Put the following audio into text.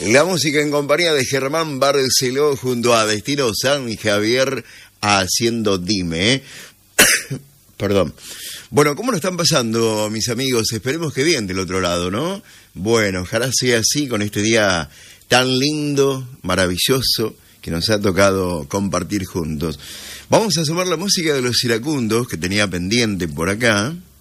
La música en compañía de Germán Barceló junto a Destino San Javier haciendo Dime, ¿eh? Perdón. Bueno, ¿cómo lo están pasando, mis amigos? Esperemos que bien del otro lado, ¿no? Bueno, ojalá sea así con este día tan lindo, maravilloso, que nos ha tocado compartir juntos. Vamos a sumar la música de los iracundos que tenía pendiente por acá.